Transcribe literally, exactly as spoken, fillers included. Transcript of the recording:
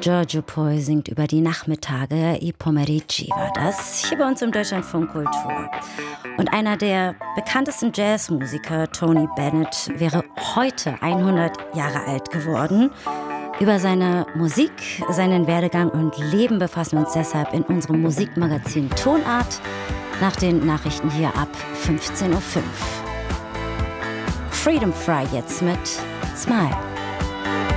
Giorgio Poi singt über die Nachmittage, I Pomeriggi war das, hier bei uns im Deutschlandfunk Kultur. Und einer der bekanntesten Jazzmusiker, Tony Bennett, wäre heute hundert Jahre alt geworden. Über seine Musik, seinen Werdegang und Leben befassen wir uns deshalb in unserem Musikmagazin Tonart nach den Nachrichten hier ab fünfzehn Uhr fünf. Freedom Fry jetzt mit Smile.